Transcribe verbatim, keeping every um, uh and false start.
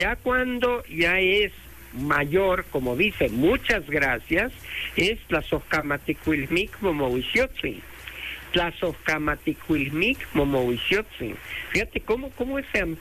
Ya cuando ya es mayor, como dice, muchas gracias, es Tlazojkamaticuilmic Momohuixiotzin. Tlazojkamaticuilmic Momohuixiotzin. Fíjate cómo, cómo ese